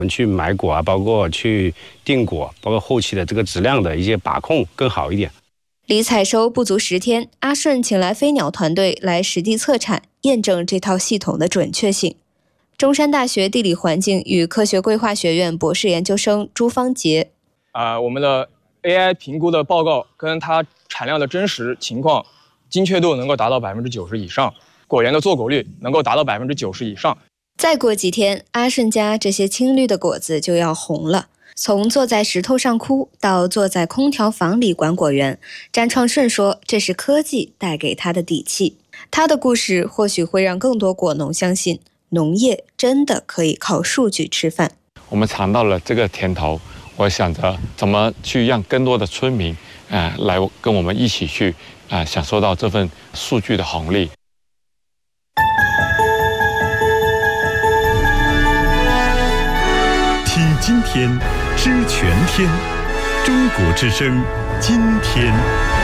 我们去买果啊，包括去订果，包括后期的这个质量的一些把控更好一点。 离采收不足10天，阿顺请来飞鸟团队来实地测产，验证这套系统的准确性。中山大学地理环境与科学规划学院博士研究生朱方杰， 我们的 AI 评估的报告跟它产量的真实情况，精确度能够达到90%以上，果园的坐果率能够达到90%以上。 再过几天，阿顺家这些青绿的果子就要红了。从坐在石头上哭到坐在空调房里管果园，詹创顺说这是科技带给他的底气。他的故事或许会让更多果农相信，农业真的可以靠数据吃饭。 我们尝到了这个甜头，我想着怎么去让更多的村民来跟我们一起去享受到这份数据的红利。 听今天，知全天，中国之声，今天。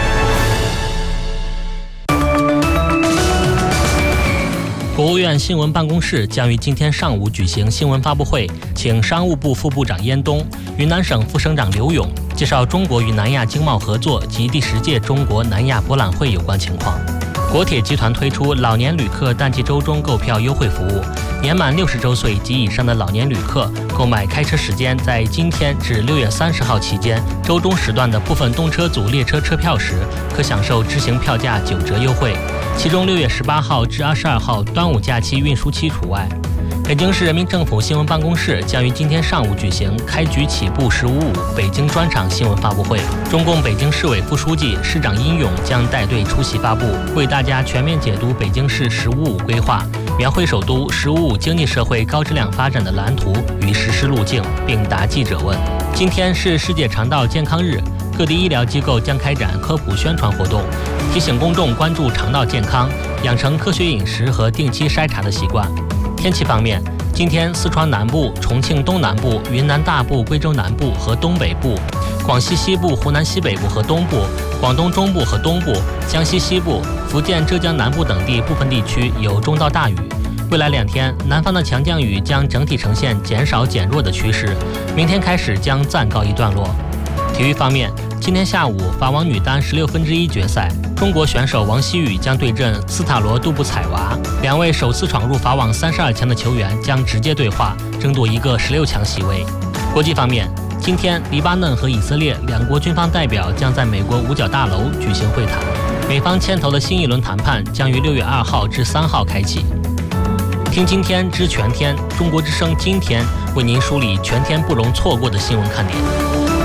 国务院新闻办公室将于今天上午举行新闻发布会，请商务部副部长燕东、云南省副省长刘勇介绍中国与南亚经贸合作及第10届中国南亚博览会有关情况。国铁集团推出老年旅客淡季周中购票优惠服务，年满60周岁及以上的老年旅客购买开车时间在今天至6月30号期间周中时段的部分动车组列车车票时，可享受支行票价9折优惠，其中6月18号至22号端午假期运输期除外。北京市人民政府新闻办公室将于今天上午举行开局起步15.5北京专场新闻发布会，中共北京市委副书记、市长殷勇将带队出席发布，为大家全面解读北京市15.5规划，描绘首都15.5经济社会高质量发展的蓝图与实施路径，并答记者问。今天是世界肠道健康日，各地医疗机构将开展科普宣传活动，提醒公众关注肠道健康，养成科学饮食和定期筛查的习惯。天气方面，今天四川南部、重庆东南部、云南大部、贵州南部和东北部、广西西部、湖南西北部和东部、广东中部和东部、江西西部、福建、浙江南部等地部分地区有中到大雨。未来2天，南方的强降雨将整体呈现减少减弱的趋势，明天开始将暂告一段落。体育方面，今天下午法网女单16分之1决赛，中国选手王希雨将对阵斯塔罗杜布采娃，2位首次闯入法网32强的球员将直接对话，争夺一个16强席位。国际方面，今天黎巴嫩和以色列2国军方代表将在美国五角大楼举行会谈，美方牵头的新一轮谈判将于6月2号至3号开启。听今天知全天，中国之声今天为您梳理全天不容错过的新闻看点。